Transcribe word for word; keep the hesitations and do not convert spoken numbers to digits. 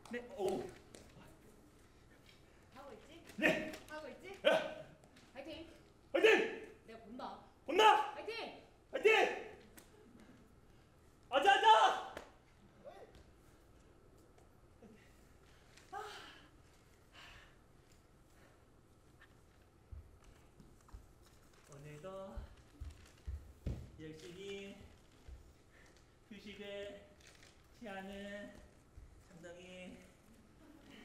네. 오. 하고 있지? 네. 하고 있지? 야. 파이팅! 화이팅! 내가 본다. 혼나! 파이팅! 화이팅! 아자 아자! 오늘도 열심히 휴식을 취하는 상당히